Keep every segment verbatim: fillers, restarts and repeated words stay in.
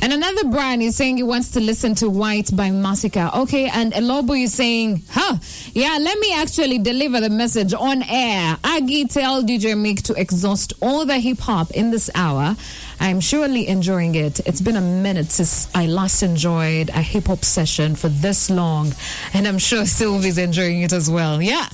And another Brian is saying he wants to listen to White by Masika. Okay, and Elobo is saying, huh, yeah, let me actually deliver the message on air. Aggie, tell D J Mick to exhaust all the hip-hop in this hour. I'm surely enjoying it. It's been a minute since I last enjoyed a hip-hop session for this long, and I'm sure Sylvie's enjoying it as well. Yeah.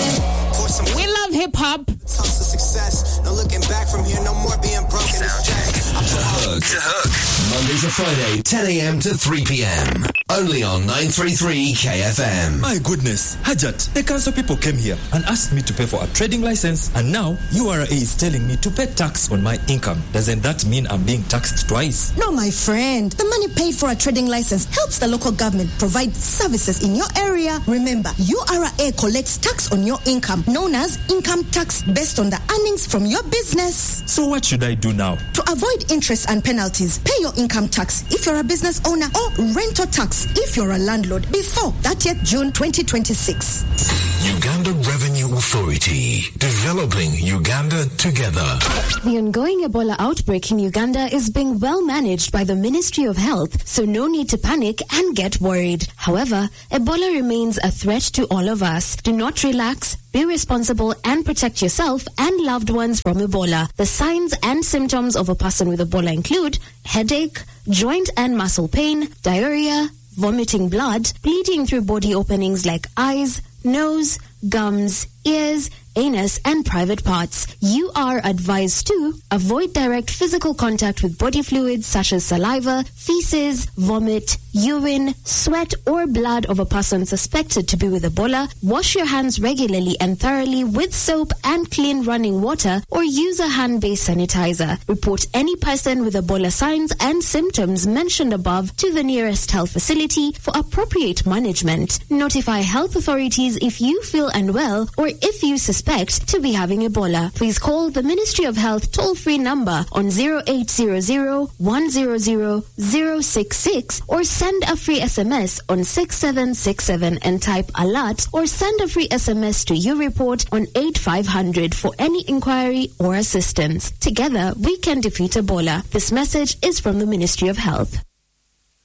We love hip-hop. Toast to success. No looking back from here. No more being broken. The Hook. The Hook. Monday to Friday, ten a.m. to three p.m. Only on nine thirty-three K F M. My goodness. Hajat, the council people came here and asked me to pay for a trading license, and now U R A is telling me to pay tax on my income. Doesn't that mean I'm being taxed twice? No, my friend. The money paid for a trading license helps the local government provide services in your area. Remember, U R A collects tax on your income, known as income tax, based on the earnings from your business. So what should I do now? To avoid interest and penalties, pay your income tax if you're a business owner, or rental tax if you're a landlord before thirtieth June twenty twenty-six. Uganda Revenue Authority, developing Uganda together. The ongoing Ebola outbreak in Uganda is being well managed by the Ministry of Health, so no need to panic and get worried. However, Ebola remains a threat to all of us. Do not relax, be responsible, and protect yourself and loved ones from Ebola. The signs and symptoms of a person with Ebola include headache, joint and muscle pain, diarrhea, vomiting blood, bleeding through body openings like eyes, nose, gums, ears, anus, and private parts. You are advised to avoid direct physical contact with body fluids such as saliva, feces, vomit, urine, sweat, or blood of a person suspected to be with Ebola. Wash your hands regularly and thoroughly with soap and clean running water, or use a hand-based sanitizer. Report any person with Ebola signs and symptoms mentioned above to the nearest health facility for appropriate management. Notify health authorities if you feel unwell or if you suspect to be having Ebola. Please call the Ministry of Health toll-free number on zero eight zero zero, one zero zero, zero six six or send a free S M S on six seven six seven and type alert, or send a free S M S to U Report on eight five hundred for any inquiry or assistance. Together, we can defeat Ebola. This message is from the Ministry of Health.